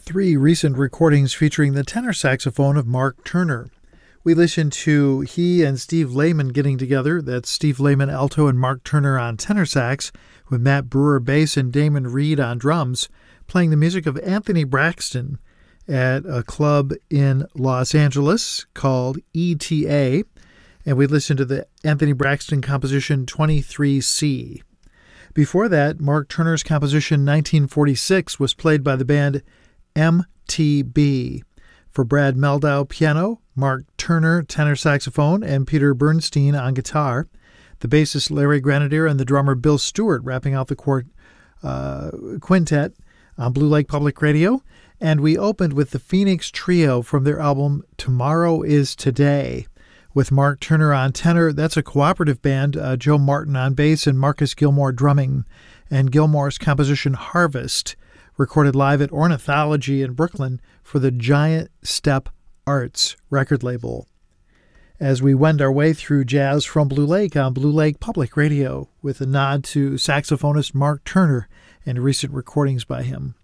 3 recent recordings featuring the tenor saxophone of Mark Turner. We listened to he and Steve Lehman getting together. That's Steve Lehman alto and Mark Turner on tenor sax, with Matt Brewer bass and Damon Reed on drums, playing the music of Anthony Braxton at a club in Los Angeles called ETA. And we listened to the Anthony Braxton composition 23C. Before that, Mark Turner's composition 1946 was played by the band MTB. For Brad Meldau piano, Mark Turner tenor saxophone, and Peter Bernstein on guitar. The bassist Larry Grenadier and the drummer Bill Stewart wrapping out the quintet on Blue Lake Public Radio. And we opened with the Phoenix Trio from their album Tomorrow is Today, with Mark Turner on tenor. That's a cooperative band, Joe Martin on bass and Marcus Gilmore drumming, and Gilmore's composition Harvest, recorded live at Ornithology in Brooklyn for the Giant Step Arts record label. As we wend our way through jazz from Blue Lake on Blue Lake Public Radio, with a nod to saxophonist Mark Turner and recent recordings by him.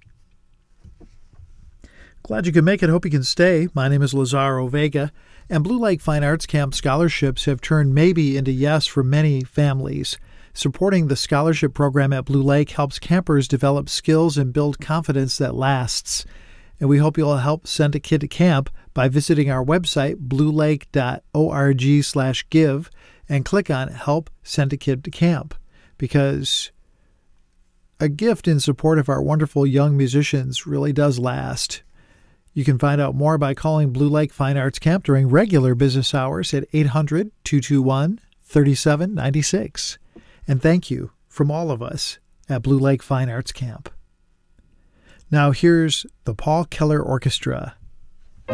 Glad you could make it. Hope you can stay. My name is Lazaro Vega, and Blue Lake Fine Arts Camp scholarships have turned maybe into yes for many families. Supporting the scholarship program at Blue Lake helps campers develop skills and build confidence that lasts. And we hope you'll help send a kid to camp by visiting our website, bluelake.org/give, and click on Help Send a Kid to Camp, because a gift in support of our wonderful young musicians really does last. You can find out more by calling Blue Lake Fine Arts Camp during regular business hours at 800-221-3796. And thank you from all of us at Blue Lake Fine Arts Camp. Now here's the Paul Keller Orchestra